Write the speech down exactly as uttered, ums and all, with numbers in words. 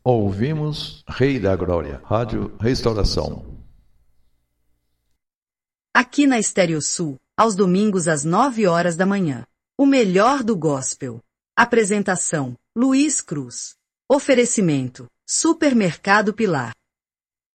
Ouvimos Rei da Glória, Rádio Restauração. Aqui na Estéreo Sul, aos domingos às nove horas da manhã. O melhor do gospel. Apresentação, Luiz Cruz. Oferecimento, Supermercado Pilar.